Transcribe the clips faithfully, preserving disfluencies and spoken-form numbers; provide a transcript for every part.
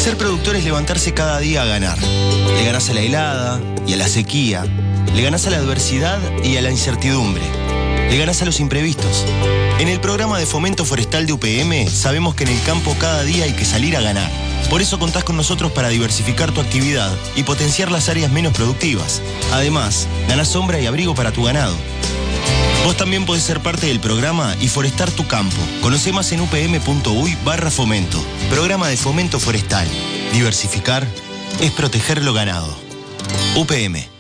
Ser productor es levantarse cada día a ganar. Le ganás a la helada y a la sequía. Le ganás a la adversidad y a la incertidumbre. Le ganás a los imprevistos. En el programa de fomento forestal de U P M sabemos que en el campo cada día hay que salir a ganar. Por eso contás con nosotros para diversificar tu actividad y potenciar las áreas menos productivas. Además, ganás sombra y abrigo para tu ganado. Vos también podés ser parte del programa y forestar tu campo. Conoce más en upm.uy barra fomento. Programa de fomento forestal. Diversificar es proteger lo ganado. U P M.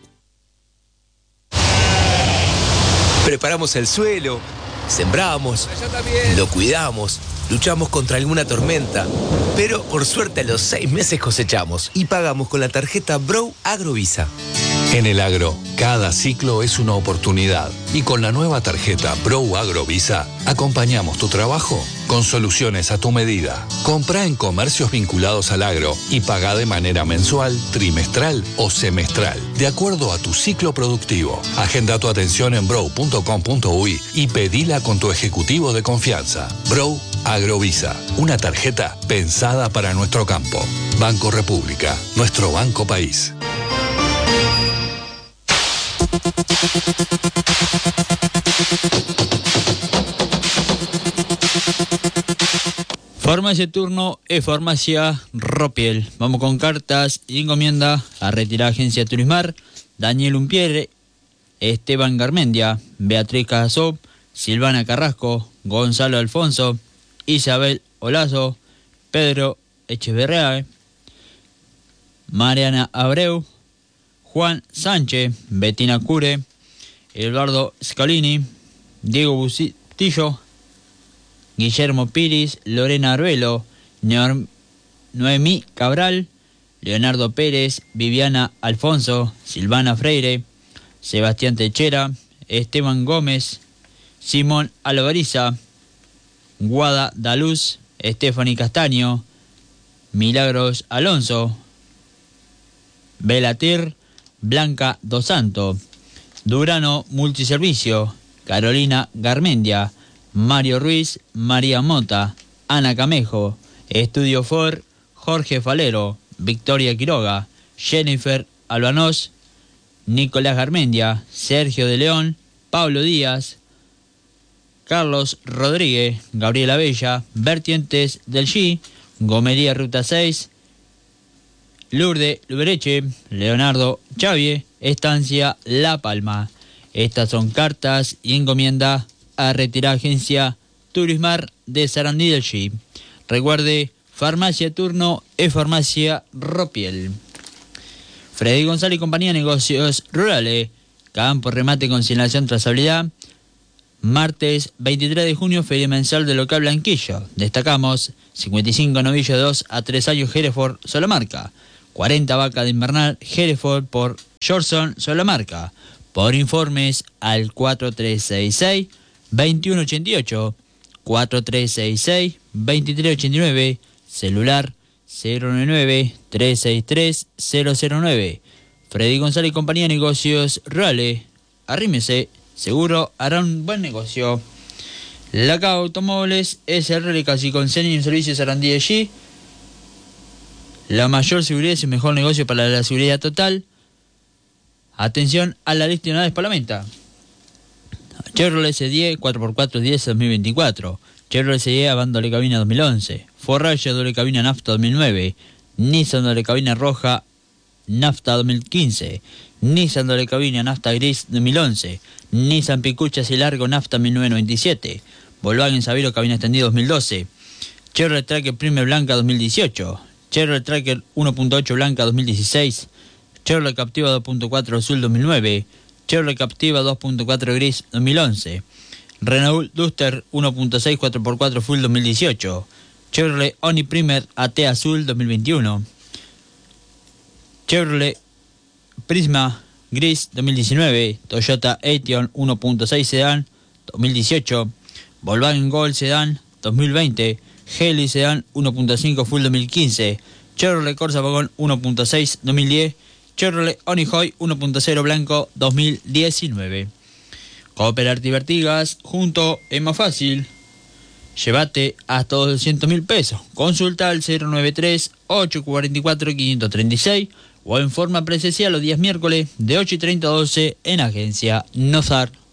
Preparamos el suelo, sembramos, lo cuidamos, luchamos contra alguna tormenta, pero por suerte a los seis meses cosechamos y pagamos con la tarjeta Brow Agrovisa. En el agro, cada ciclo es una oportunidad y con la nueva tarjeta Brow Agrovisa acompañamos tu trabajo con soluciones a tu medida. Comprá en comercios vinculados al agro y pagá de manera mensual, trimestral o semestral, de acuerdo a tu ciclo productivo. Agenda tu atención en brow punto com punto uy y pedila con tu ejecutivo de confianza. Brow Agrovisa, una tarjeta pensada para nuestro campo. Banco República, nuestro banco país. Farmacia Turno es Farmacia Ropiel. Vamos con cartas y encomienda a retirar Agencia Turismar, Daniel Umpiere, Esteban Garmendia, Beatriz Casó, Silvana Carrasco, Gonzalo Alfonso, Isabel Olazo, Pedro Echeverría, Mariana Abreu, Juan Sánchez, Betina Cure, Eduardo Scalini, Diego Bustillo, Guillermo Piris, Lorena Arbelo, Noemí Cabral, Leonardo Pérez, Viviana Alfonso, Silvana Freire, Sebastián Techera, Esteban Gómez, Simón Alvariza, Guada Daluz, Stephanie Castaño, Milagros Alonso, Belatir, Blanca Dos Santos, Durano Multiservicio, Carolina Garmendia, Mario Ruiz, María Mota, Ana Camejo, Estudio Ford, Jorge Falero, Victoria Quiroga, Jennifer Albanós, Nicolás Garmendia, Sergio de León, Pablo Díaz, Carlos Rodríguez, Gabriela Bella, Vertientes del G, Gomería Ruta seis, Lourdes Lubereche, Leonardo Chavie, Estancia La Palma. Estas son cartas y encomienda a retirar Agencia Turismar de Sarandí del G. Recuerde, Farmacia Turno es Farmacia Ropiel. Freddy González y compañía, negocios rurales, campo, remate, conciliación, trazabilidad. Martes veintitrés de junio, feria mensual del local Blanquillo. Destacamos cincuenta y cinco novillos de dos a tres años Hereford Solomarca, cuarenta vacas de invernal Hereford por Jorson Solomarca. Por informes al cuatro tres seis seis, dos uno ocho ocho, cuatro tres seis seis, dos tres ocho nueve, celular cero nueve nueve, tres seis tres, cero cero nueve. Freddy González y compañía, negocios rurales. Arrímese, seguro hará un buen negocio. La Cava Automóviles, S R Casi Consenio y Servicios Sarandí de G. La mayor seguridad es el mejor negocio para la seguridad total. Atención a la lista de unidades para la venta. Chevrolet C diez cuatro por cuatro diez dos mil veinticuatro. Chevrolet C diez Avant doble cabina dos mil once. Ford Ranger doble cabina nafta dos mil nueve. Nissan doble cabina roja nafta dos mil quince. Nissan doble cabina nafta gris dos mil once. Nissan Picucha y largo nafta mil novecientos noventa y siete. Volkswagen Sabiro cabina extendida dos mil doce. Chevrolet Tracker Prime blanca dos mil dieciocho. Chevrolet Tracker uno punto ocho blanca dos mil dieciséis. Chevrolet Captiva dos punto cuatro azul dos mil nueve. Chevrolet Captiva dos punto cuatro gris dos mil once. Renault Duster uno punto seis cuatro por cuatro full dos mil dieciocho. Chevrolet Oni Primer A T azul dos mil veintiuno. Chevrolet Prisma gris dos mil diecinueve. Toyota Aetion uno punto seis sedán dos mil dieciocho. Volkswagen Gol sedán dos mil veinte. Geely sedán uno punto cinco full dos mil quince. Chevrolet Corsa Vagón uno punto seis dos mil diez. Chevrolet Onihoy uno punto cero blanco dos mil diecinueve. Cooperativa Artigas, junto es más fácil. Llévate hasta doscientos mil pesos. Consulta al cero nueve tres, ocho cuatro cuatro, cinco tres seis o en forma presencial los días miércoles de ocho y treinta a doce en Agencia Nozar.